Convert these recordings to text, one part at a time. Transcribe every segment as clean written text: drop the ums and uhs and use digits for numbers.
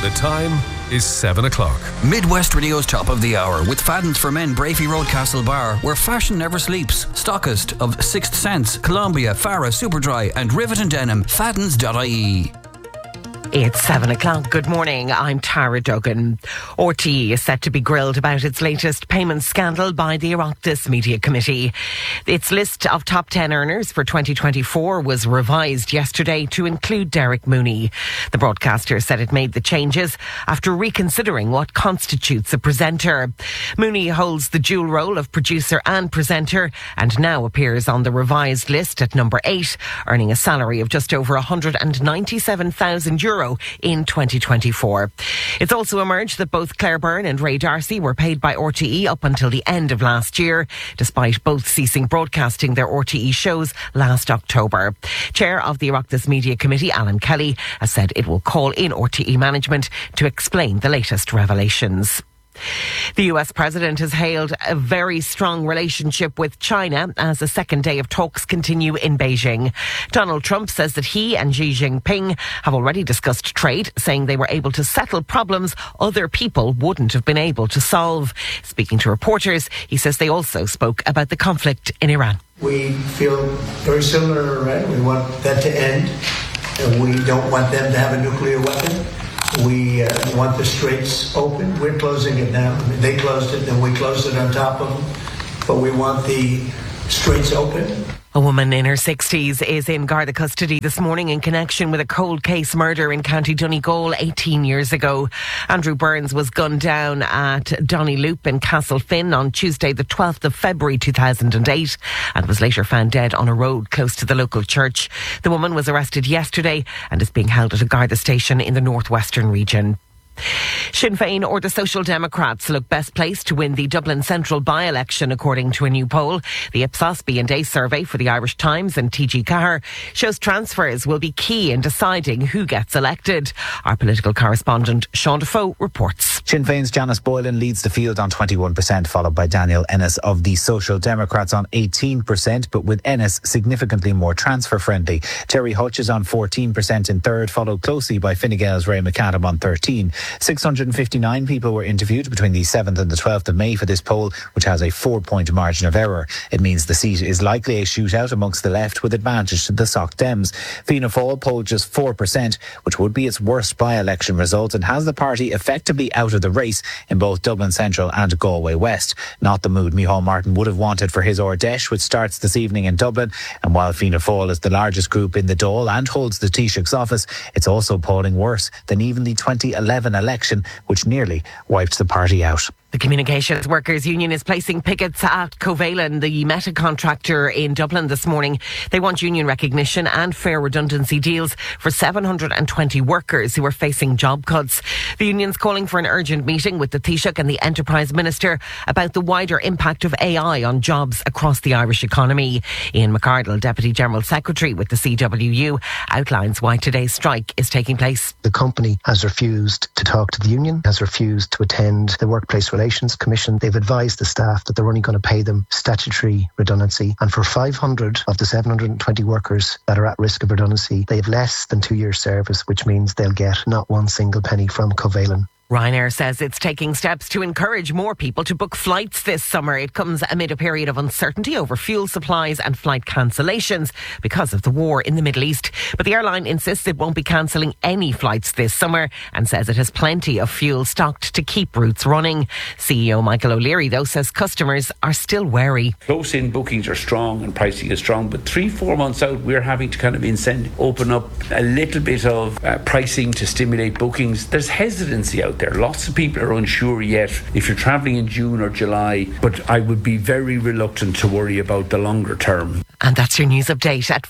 The time is 7 o'clock. Midwest Radio's top of the hour with Fadden's for Men, Brafey Road, Castlebar, where fashion never sleeps. Stockist of Sixth Sense, Columbia, Farah, Superdry and Rivet and Denim. Faddens.ie. It's 7 o'clock. Good morning. I'm Tara Duggan. RTE is set to be grilled about its latest payment scandal by the Oireachtas Media Committee. Its list of top 10 earners for 2024 was revised yesterday to include Derek Mooney. The broadcaster said it made the changes after reconsidering what constitutes a presenter. Mooney holds the dual role of producer and presenter and now appears on the revised list at number 8, earning a salary of just over €197,000 in 2024. It's also emerged that both Claire Byrne and Ray Darcy were paid by RTE up until the end of last year, despite both ceasing broadcasting their RTE shows last October. Chair of the Oireachtas Media Committee, Alan Kelly, has said it will call in RTE management to explain the latest revelations. The US president has hailed a very strong relationship with China as the second day of talks continue in Beijing. Donald Trump says that he and Xi Jinping have already discussed trade, saying they were able to settle problems other people wouldn't have been able to solve. Speaking to reporters, he says they also spoke about the conflict in Iran. We feel very similar to Iran. We want that to end. And we don't want them to have a nuclear weapon. We want the straits open. We're closing it now. I mean, they closed it, then we closed it on top of them. But we want the straits open. A woman in her 60s is in Garda custody this morning in connection with a cold case murder in County Donegal 18 years ago. Andrew Burns was gunned down at Donnyloop in Castlefin on Tuesday the 12th of February 2008 and was later found dead on a road close to the local church. The woman was arrested yesterday and is being held at a Garda station in the northwestern region. Sinn Féin or the Social Democrats look best placed to win the Dublin Central by-election according to a new poll. The Ipsos B&A survey for the Irish Times and TG Cahir shows transfers will be key in deciding who gets elected. Our political correspondent Sean Defoe reports. Sinn Féin's Janice Boylan leads the field on 21%, followed by Daniel Ennis of the Social Democrats on 18%, but with Ennis significantly more transfer-friendly. Terry Hutch is on 14% in third, followed closely by Fine Gael's Ray McAdam on 13%. 659 people were interviewed between the 7th and the 12th of May for this poll, which has a 4-point margin of error. It means the seat is likely a shootout amongst the left with advantage to the Soc Dems. Fianna Fáil polled just 4%, which would be its worst by-election result and has the party effectively out of the race in both Dublin Central and Galway West. Not the mood Micheál Martin would have wanted for his Ordesh, which starts this evening in Dublin. And while Fianna Fáil is the largest group in the Dáil and holds the Taoiseach's office, it's also polling worse than even the 2011 election, which nearly wiped the party out. The Communications Workers Union is placing pickets at Covalent, the Meta contractor in Dublin this morning. They want union recognition and fair redundancy deals for 720 workers who are facing job cuts. The union's calling for an urgent meeting with the Taoiseach and the Enterprise Minister about the wider impact of AI on jobs across the Irish economy. Ian McArdle, Deputy General Secretary with the CWU, outlines why today's strike is taking place. The company has refused to talk to the union, has refused to attend the Workplace Relations Commission. They've advised the staff that they're only going to pay them statutory redundancy. And for 500 of the 720 workers that are at risk of redundancy, they have less than 2 years service, which means they'll get not one single penny from Covalent. Ryanair says it's taking steps to encourage more people to book flights this summer. It comes amid a period of uncertainty over fuel supplies and flight cancellations because of the war in the Middle East. But the airline insists it won't be cancelling any flights this summer and says it has plenty of fuel stocked to keep routes running. CEO Michael O'Leary, though, says customers are still wary. Close-in bookings are strong and pricing is strong, but 3-4 months out, we're having to kind of open up a little bit of pricing to stimulate bookings. There's hesitancy out there. Lots of people are unsure yet if you're travelling in June or July, but I would be very reluctant to worry about the longer term. And that's your news update at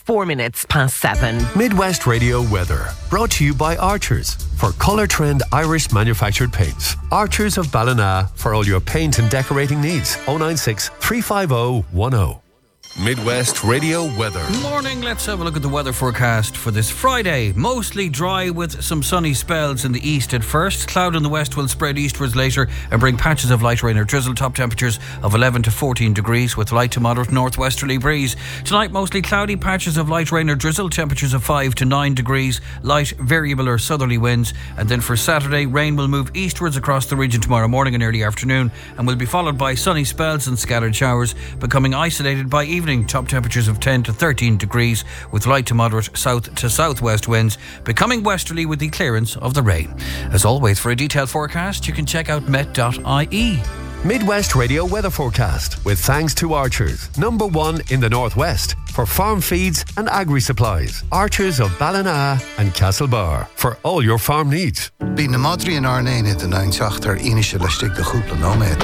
7:04. Midwest Radio weather, brought to you by Archers for Colour Trend Irish manufactured paints. Archers of Ballina for all your paint and decorating needs. 096 350 10. Midwest Radio weather. Morning, let's have a look at the weather forecast for this Friday. Mostly dry with some sunny spells in the east at first. Cloud in the west will spread eastwards later and bring patches of light rain or drizzle. Top temperatures of 11 to 14 degrees with light to moderate northwesterly breeze. Tonight, mostly cloudy, patches of light rain or drizzle. Temperatures of 5 to 9 degrees. Light variable or southerly winds. And then for Saturday, rain will move eastwards across the region tomorrow morning and early afternoon and will be followed by sunny spells and scattered showers, becoming isolated by evening. Top temperatures of 10 to 13 degrees with light to moderate south to southwest winds, becoming westerly with the clearance of the rain. As always, for a detailed forecast, you can check out met.ie. Midwest Radio weather forecast with thanks to Archers, #1 in the Northwest for farm feeds and agri-supplies. Archers of Ballina and Castlebar for all your farm needs. Bí na Madri an Arnain in the 9-8 inische leistig de groep nomad.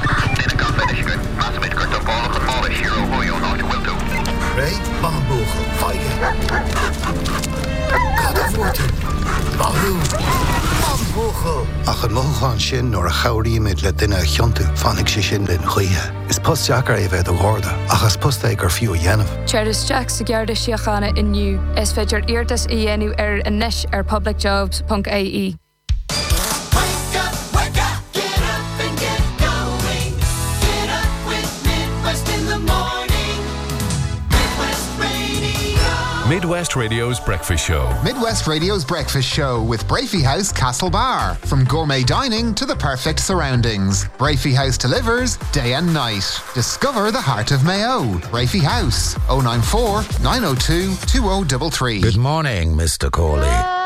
Ray, Bamboegel, Feige. Kattenvoorten, Bahoo, Bamboegel. Ach het mogen sin nor a chaurie met le dinne chontu van ik sin den goeie. Is postjaker even de hoorde. Ach as postjaker few jenef. Charles Jack Sigarda Shiachana in new. Es fedger eerdes ienu en nesh publicjobs.ie. Midwest Radio's Breakfast Show. Midwest Radio's Breakfast Show with Brafey House Castlebar. From gourmet dining to the perfect surroundings, Brafey House delivers day and night. Discover the heart of Mayo. Brafey House, 094 902 2033. Good morning, Mr. Corley.